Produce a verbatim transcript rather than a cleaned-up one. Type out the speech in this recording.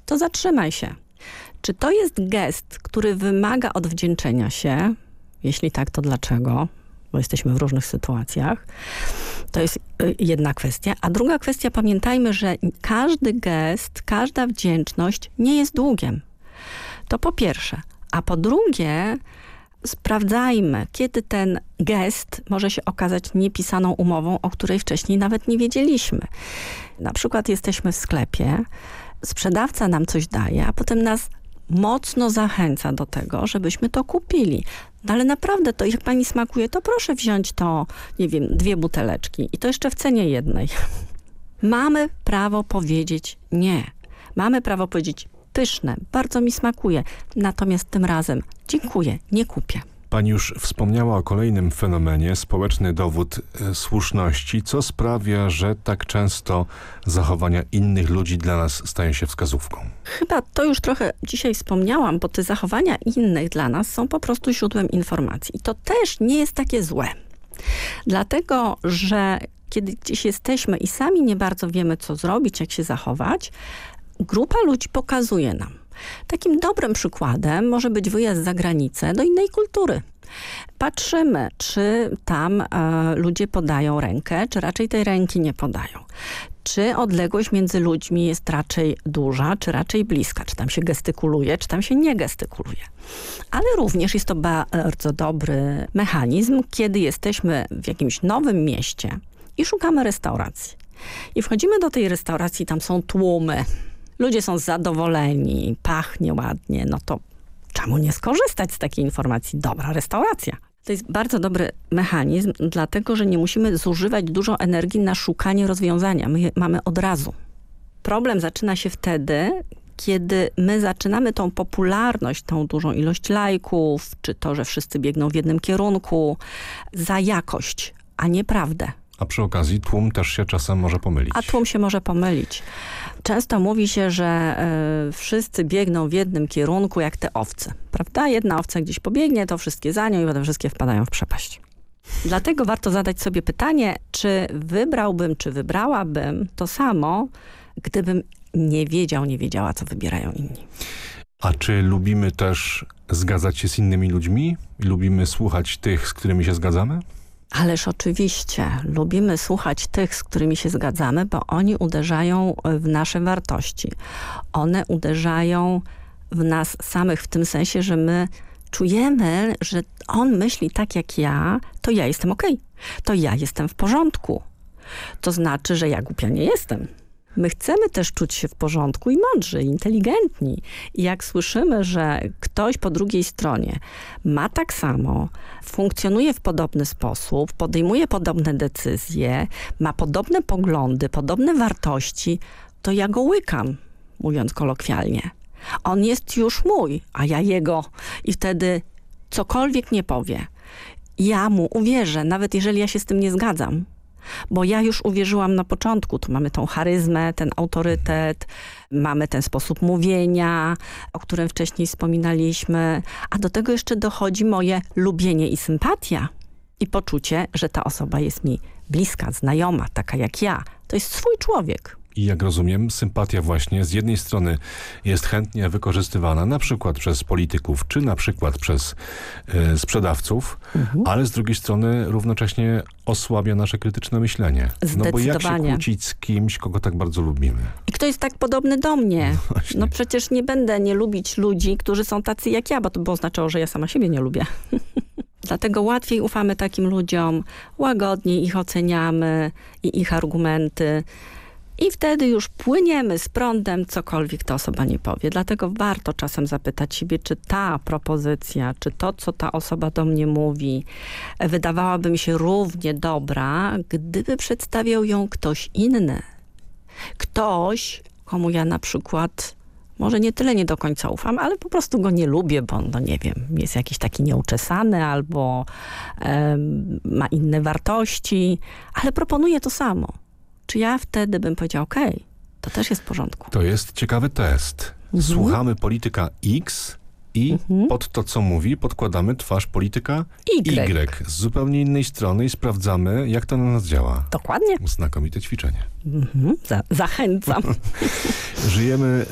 to zatrzymaj się. Czy to jest gest, który wymaga odwdzięczenia się? Jeśli tak, to dlaczego? Bo jesteśmy w różnych sytuacjach. To jest jedna kwestia. A druga kwestia, pamiętajmy, że każdy gest, każda wdzięczność nie jest długiem. To po pierwsze. A po drugie, sprawdzajmy, kiedy ten gest może się okazać niepisaną umową, o której wcześniej nawet nie wiedzieliśmy. Na przykład jesteśmy w sklepie, sprzedawca nam coś daje, a potem nas mocno zachęca do tego, żebyśmy to kupili. No ale naprawdę, to jak pani smakuje, to proszę wziąć to, nie wiem, dwie buteleczki i to jeszcze w cenie jednej. Mamy prawo powiedzieć nie. Mamy prawo powiedzieć pyszne, bardzo mi smakuje, natomiast tym razem dziękuję, nie kupię. Pani już wspomniała o kolejnym fenomenie, społeczny dowód e, słuszności. Co sprawia, że tak często zachowania innych ludzi dla nas stają się wskazówką? Chyba to już trochę dzisiaj wspomniałam, bo te zachowania innych dla nas są po prostu źródłem informacji. I to też nie jest takie złe. Dlatego, że kiedy gdzieś jesteśmy i sami nie bardzo wiemy, co zrobić, jak się zachować, grupa ludzi pokazuje nam. Takim dobrym przykładem może być wyjazd za granicę do innej kultury. Patrzymy, czy tam e, ludzie podają rękę, czy raczej tej ręki nie podają. Czy odległość między ludźmi jest raczej duża, czy raczej bliska. Czy tam się gestykuluje, czy tam się nie gestykuluje. Ale również jest to bardzo dobry mechanizm, kiedy jesteśmy w jakimś nowym mieście i szukamy restauracji. I wchodzimy do tej restauracji, tam są tłumy. Ludzie są zadowoleni, pachnie ładnie, no to czemu nie skorzystać z takiej informacji? Dobra restauracja. To jest bardzo dobry mechanizm, dlatego że nie musimy zużywać dużo energii na szukanie rozwiązania. My je mamy od razu. Problem zaczyna się wtedy, kiedy my zaczynamy tą popularność, tą dużą ilość lajków, czy to, że wszyscy biegną w jednym kierunku, za jakość, a nie prawdę. A przy okazji tłum też się czasem może pomylić. A tłum się może pomylić. Często mówi się, że y, wszyscy biegną w jednym kierunku jak te owce. Prawda? Jedna owca gdzieś pobiegnie, to wszystkie za nią i potem wszystkie wpadają w przepaść. Dlatego warto zadać sobie pytanie, czy wybrałbym, czy wybrałabym to samo, gdybym nie wiedział, nie wiedziała, co wybierają inni. A czy lubimy też zgadzać się z innymi ludźmi? Lubimy słuchać tych, z którymi się zgadzamy? Ależ oczywiście, lubimy słuchać tych, z którymi się zgadzamy, bo oni uderzają w nasze wartości. One uderzają w nas samych w tym sensie, że my czujemy, że on myśli tak jak ja, to ja jestem okej. To ja jestem w porządku. To znaczy, że ja głupia nie jestem. My chcemy też czuć się w porządku i mądrzy, inteligentni. I jak słyszymy, że ktoś po drugiej stronie ma tak samo, funkcjonuje w podobny sposób, podejmuje podobne decyzje, ma podobne poglądy, podobne wartości, to ja go łykam, mówiąc kolokwialnie. On jest już mój, a ja jego. I wtedy cokolwiek nie powie, ja mu uwierzę, nawet jeżeli ja się z tym nie zgadzam. Bo ja już uwierzyłam na początku, tu mamy tą charyzmę, ten autorytet, mamy ten sposób mówienia, o którym wcześniej wspominaliśmy, a do tego jeszcze dochodzi moje lubienie i sympatia i poczucie, że ta osoba jest mi bliska, znajoma, taka jak ja. To jest swój człowiek. I jak rozumiem, sympatia właśnie z jednej strony jest chętnie wykorzystywana na przykład przez polityków, czy na przykład przez y, sprzedawców, mhm. ale z drugiej strony równocześnie osłabia nasze krytyczne myślenie. No bo jak się kłócić z kimś, kogo tak bardzo lubimy? I kto jest tak podobny do mnie? No, no przecież nie będę nie lubić ludzi, którzy są tacy jak ja, bo to by oznaczało, że ja sama siebie nie lubię. Dlatego łatwiej ufamy takim ludziom, łagodniej ich oceniamy i ich argumenty. I wtedy już płyniemy z prądem, cokolwiek ta osoba nie powie. Dlatego warto czasem zapytać siebie, czy ta propozycja, czy to, co ta osoba do mnie mówi, wydawałaby mi się równie dobra, gdyby przedstawiał ją ktoś inny. Ktoś, komu ja na przykład może nie tyle nie do końca ufam, ale po prostu go nie lubię, bo no nie wiem, jest jakiś taki nieuczesany albo um, ma inne wartości, ale proponuje to samo. Czy ja wtedy bym powiedział, okej, okay, to też jest w porządku. To jest ciekawy test. Mhm. Słuchamy polityka X i mhm. pod to, co mówi, podkładamy twarz polityka Y. y. Z zupełnie innej strony i sprawdzamy, jak to na nas działa. Dokładnie. Znakomite ćwiczenie. Mhm. Za- zachęcam. Żyjemy